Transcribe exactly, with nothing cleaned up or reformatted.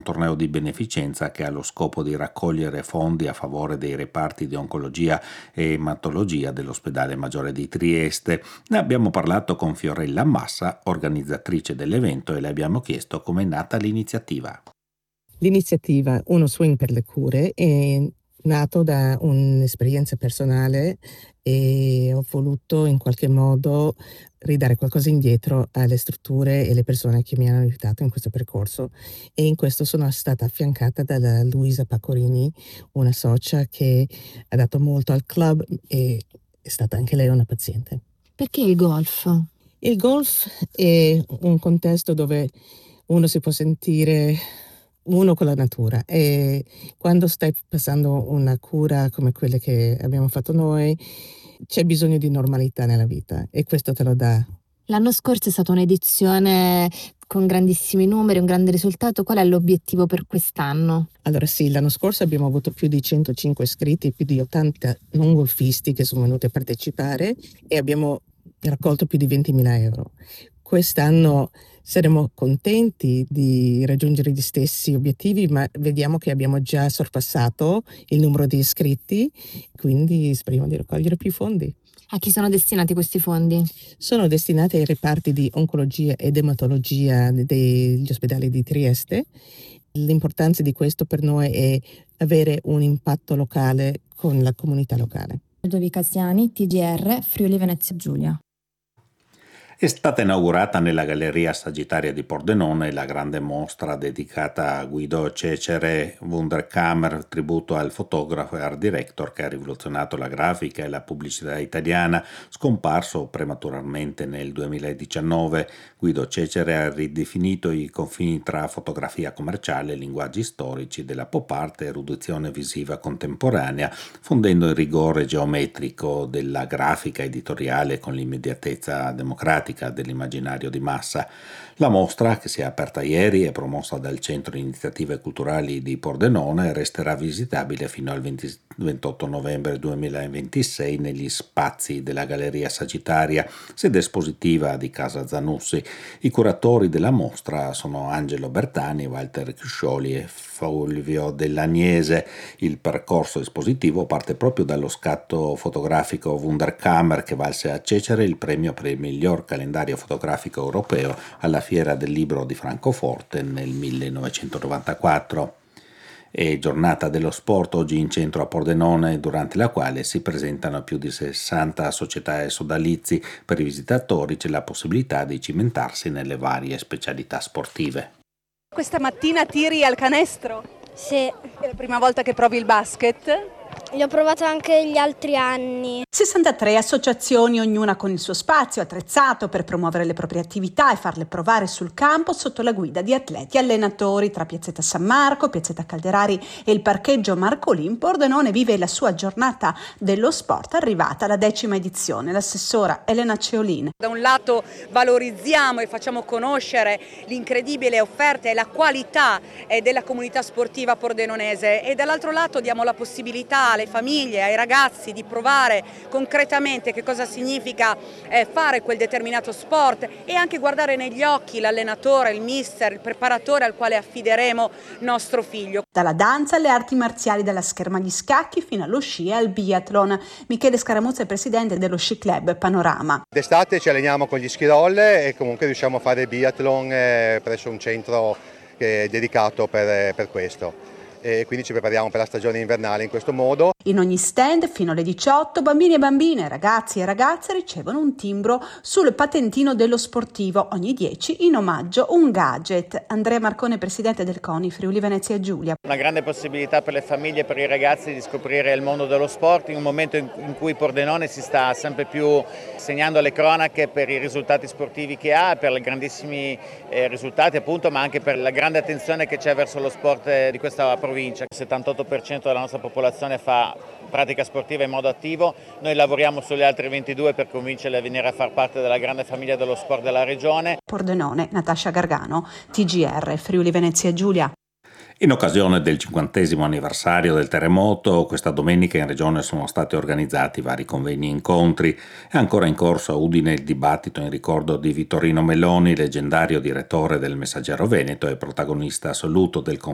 torneo di beneficenza che ha lo scopo di raccogliere fondi a favore dei reparti di oncologia e ematologia dell'ospedale Maggiore di Trieste. Ne abbiamo parlato con Fiorella Massa, organizzatrice dell'evento, e le abbiamo chiesto come è nata l'iniziativa. L'iniziativa Uno Swing per le cure è nato da un'esperienza personale e ho voluto in qualche modo ridare qualcosa indietro alle strutture e alle persone che mi hanno aiutato in questo percorso, e in questo sono stata affiancata da Luisa Paccorini, una socia che ha dato molto al club e è stata anche lei una paziente. Perché il golf? Il golf è un contesto dove uno si può sentire uno con la natura, e quando stai passando una cura come quelle che abbiamo fatto noi c'è bisogno di normalità nella vita, e questo te lo dà. L'anno scorso è stata un'edizione con grandissimi numeri, un grande risultato. Qual è l'obiettivo per quest'anno? Allora sì, l'anno scorso abbiamo avuto più di centocinque iscritti, più di ottanta non golfisti che sono venuti a partecipare, e abbiamo raccolto più di ventimila euro. Quest'anno saremo contenti di raggiungere gli stessi obiettivi, ma vediamo che abbiamo già sorpassato il numero di iscritti, quindi speriamo di raccogliere più fondi. A chi sono destinati questi fondi? Sono destinati ai reparti di oncologia ed ematologia degli ospedali di Trieste. L'importanza di questo per noi è avere un impatto locale con la comunità locale. Ludovica Siani, T G R, Friuli Venezia Giulia. È stata inaugurata nella Galleria Sagittaria di Pordenone la grande mostra dedicata a Guido Cecere Wunderkammer, tributo al fotografo e art director che ha rivoluzionato la grafica e la pubblicità italiana. Scomparso prematuramente nel duemiladiciannove, Guido Cecere ha ridefinito i confini tra fotografia commerciale, linguaggi storici della pop art e erudizione visiva contemporanea, fondendo il rigore geometrico della grafica editoriale con l'immediatezza democratica dell'immaginario di massa. La mostra, che si è aperta ieri e promossa dal Centro Iniziative Culturali di Pordenone, resterà visitabile fino al venti, ventotto novembre duemilaventisei negli spazi della Galleria Sagittaria, sede espositiva di Casa Zanussi. I curatori della mostra sono Angelo Bertani, Walter Cuscioli e Fulvio Dell'Agnese. Il percorso espositivo parte proprio dallo scatto fotografico Wunderkammer, che valse a Cecere il premio per il miglior calendario fotografico europeo alla Fiera del Libro di Francoforte nel millenovecentonovantaquattro. È giornata dello sport oggi in centro a Pordenone, durante la quale si presentano più di sessanta società e sodalizi. Per i visitatori c'è la possibilità di cimentarsi nelle varie specialità sportive. Questa mattina tiri al canestro? Sì. È la prima volta che provi il basket? Li ho provato anche gli altri anni. sessantatré associazioni, ognuna con il suo spazio attrezzato per promuovere le proprie attività e farle provare sul campo sotto la guida di atleti e allenatori. Tra Piazzetta San Marco, Piazzetta Calderari e il parcheggio Marcolin, Pordenone vive la sua giornata dello sport, arrivata alla decima edizione. L'assessora Elena Ceolin. Da un lato valorizziamo e facciamo conoscere l'incredibile offerta e la qualità della comunità sportiva pordenonese, e dall'altro lato diamo la possibilità alle famiglie, ai ragazzi di provare concretamente che cosa significa eh, fare quel determinato sport, e anche guardare negli occhi l'allenatore, il mister, il preparatore al quale affideremo nostro figlio. Dalla danza alle arti marziali, dalla scherma agli scacchi fino allo sci e al biathlon. Michele Scaramuzza è presidente dello Sci Club Panorama. D'estate ci alleniamo con gli ski roll e comunque riusciamo a fare biathlon eh, presso un centro che è dedicato per, per questo. E quindi ci prepariamo per la stagione invernale in questo modo. In ogni stand fino alle diciotto bambini e bambine, ragazzi e ragazze ricevono un timbro sul patentino dello sportivo, ogni dieci in omaggio un gadget. Andrea Marcone, presidente del CONI Friuli Venezia Giulia. Una grande possibilità per le famiglie e per i ragazzi di scoprire il mondo dello sport in un momento in cui Pordenone si sta sempre più segnando alle cronache per i risultati sportivi che ha, per i grandissimi eh, risultati appunto, ma anche per la grande attenzione che c'è verso lo sport eh, di questa provincia. Il settantotto per cento della nostra popolazione fa pratica sportiva in modo attivo, noi lavoriamo sulle altre ventidue per convincerle a venire a far parte della grande famiglia dello sport della regione. Pordenone, Natascia Gargano, T G R, Friuli Venezia Giulia. In occasione del cinquantesimo anniversario del terremoto, questa domenica in regione sono stati organizzati vari convegni e incontri. È ancora in corso a Udine il dibattito in ricordo di Vittorino Meloni, leggendario direttore del Messaggero Veneto e protagonista assoluto del conflitto